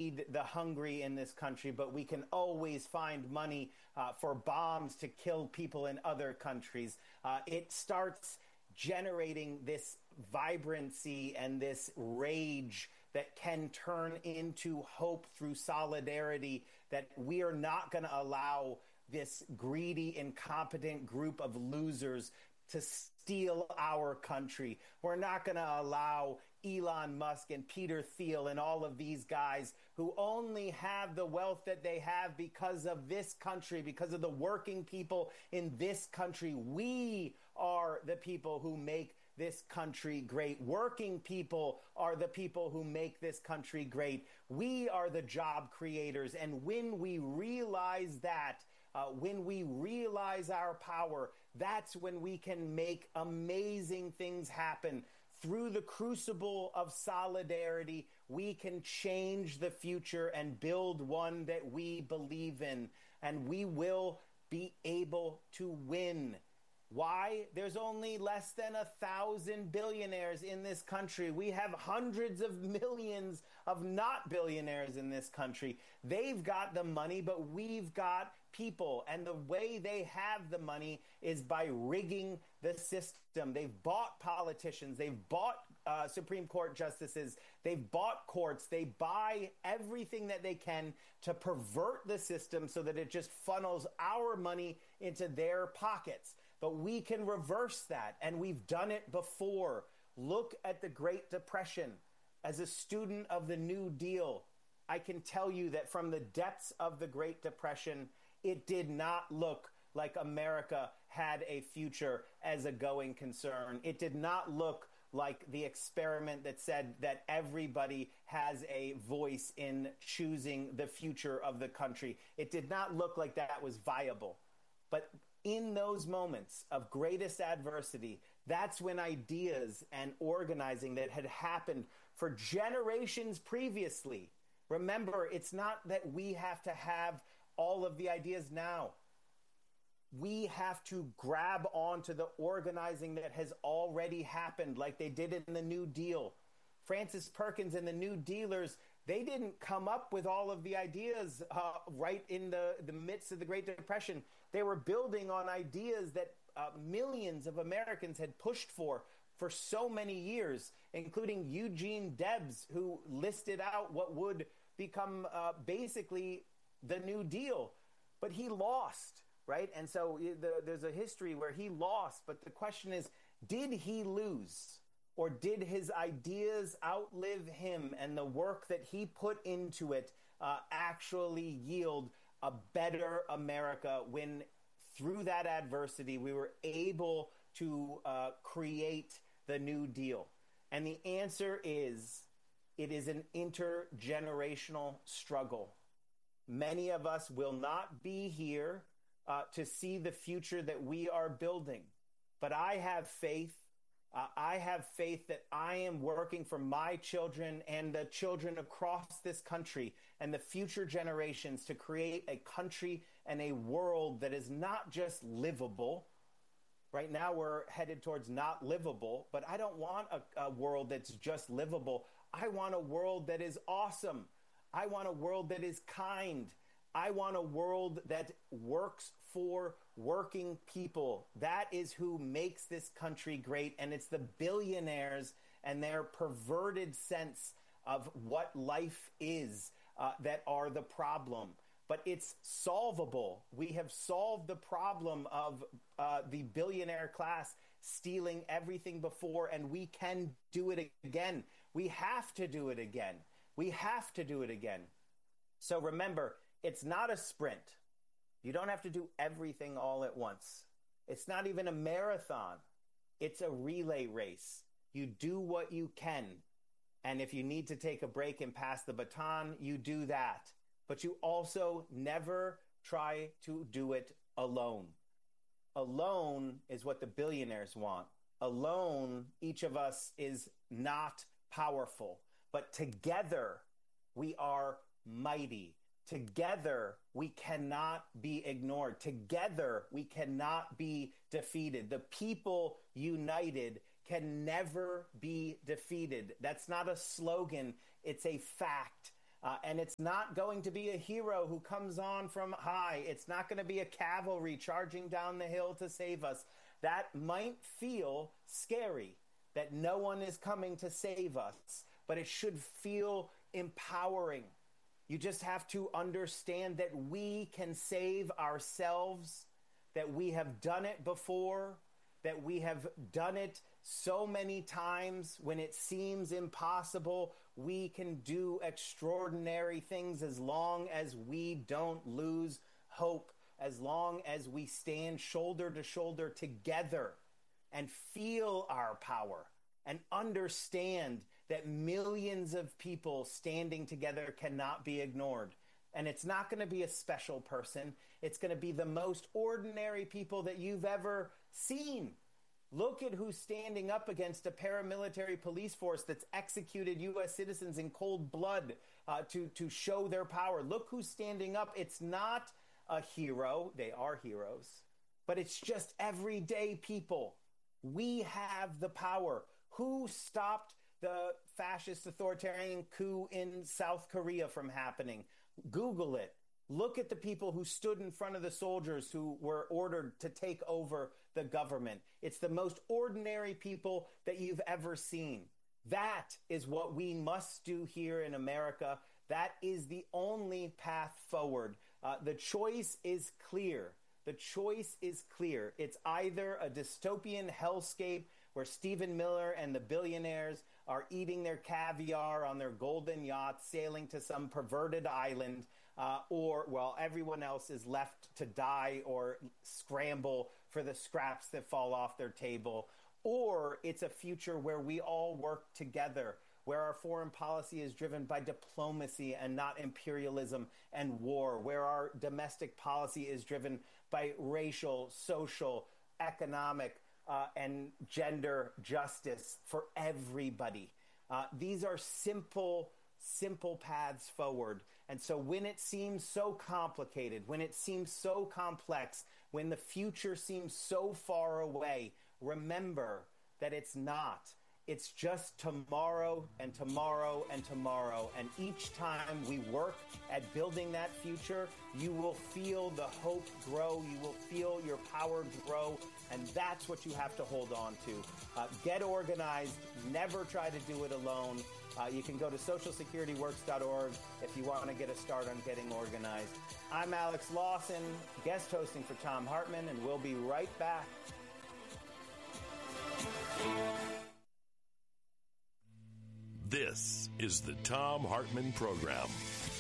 feed the hungry in this country, but we can always find money for bombs to kill people in other countries. It starts generating this vibrancy and this rage that can turn into hope through solidarity, that we are not going to allow this greedy, incompetent group of losers to steal our country. We're not going to allow Elon Musk and Peter Thiel and all of these guys who only have the wealth that they have because of this country, because of the working people in this country. We are the people who make this country great. Working people are the people who make this country great. We are the job creators. And when we realize that, when we realize our power, that's when we can make amazing things happen. Through the crucible of solidarity, we can change the future and build one that we believe in, and we will be able to win. Why? There's only less than 1,000 billionaires in this country. We have hundreds of millions of not billionaires in this country. They've got the money, but we've got people. And the way they have the money is by rigging the system. They've bought politicians. They've bought Supreme Court justices. They've bought courts. They buy everything that they can to pervert the system so that it just funnels our money into their pockets. But we can reverse that, and we've done it before. Look at the Great Depression. As a student of the New Deal, I can tell you that from the depths of the Great Depression, it did not look like America had a future as a going concern. It did not look like the experiment that said that everybody has a voice in choosing the future of the country. It did not look like that was viable. But in those moments of greatest adversity, that's when ideas and organizing that had happened for generations previously. Remember, it's not that we have to have all of the ideas now. We have to grab onto the organizing that has already happened, like they did in the New Deal. Francis Perkins and the New Dealers, they didn't come up with all of the ideas right in the midst of the Great Depression. They were building on ideas that millions of Americans had pushed for so many years, including Eugene Debs, who listed out what would become basically the New Deal. But he lost, right? And so there's a history where he lost. But the question is, did he lose? Or did his ideas outlive him, and the work that he put into it actually yield a better America when, through that adversity, we were able to create the New Deal? And the answer is, it is an intergenerational struggle. Many of us will not be here to see the future that we are building. But I have faith. I have faith that I am working for my children and the children across this country and the future generations to create a country and a world that is not just livable. Right now we're headed towards not livable, but I don't want a world that's just livable. I want a world that is awesome. I want a world that is kind. I want a world that works for working people. That is who makes this country great. And it's the billionaires and their perverted sense of what life is that are the problem. But it's solvable. We have solved the problem of the billionaire class stealing everything before, and we can do it again. We have to do it again. We have to do it again. So remember, it's not a sprint. You don't have to do everything all at once. It's not even a marathon. It's a relay race. You do what you can. And if you need to take a break and pass the baton, you do that. But you also never try to do it alone. Alone is what the billionaires want. Alone, each of us is not powerful. But together, we are mighty. Together, we cannot be ignored. Together, we cannot be defeated. The people united can never be defeated. That's not a slogan. It's a fact. And it's not going to be a hero who comes on from high. It's not going to be a cavalry charging down the hill to save us. That might feel scary, that no one is coming to save us, but it should feel empowering. You just have to understand that we can save ourselves, that we have done it before, that we have done it so many times when it seems impossible. We can do extraordinary things as long as we don't lose hope, as long as we stand shoulder to shoulder together and feel our power and understand that millions of people standing together cannot be ignored. And it's not going to be a special person. It's going to be the most ordinary people that you've ever seen. Look at who's standing up against a paramilitary police force that's executed U.S. citizens in cold blood to show their power. Look who's standing up. It's not a hero. They are heroes. But it's just everyday people. We have the power. Who stopped the fascist authoritarian coup in South Korea from happening? Google it. Look at the people who stood in front of the soldiers who were ordered to take over the government. It's the most ordinary people that you've ever seen. That is what we must do here in America. That is the only path forward. The choice is clear. The choice is clear. It's either a dystopian hellscape where Stephen Miller and the billionaires are eating their caviar on their golden yachts, sailing to some perverted island, or while everyone else is left to die or scramble for the scraps that fall off their table. Or it's a future where we all work together, where our foreign policy is driven by diplomacy and not imperialism and war, where our domestic policy is driven by racial, social, economic, and gender justice for everybody. These are simple paths forward. And so when it seems so complicated, when it seems so complex, when the future seems so far away, remember that it's not. It's just tomorrow and tomorrow and tomorrow. And each time we work at building that future, you will feel the hope grow. You will feel your power grow. And that's what you have to hold on to. Get organized. Never try to do it alone. You can go to socialsecurityworks.org if you want to get a start on getting organized. I'm Alex Lawson, guest hosting for Thom Hartmann, and we'll be right back. This is the Thom Hartmann Program.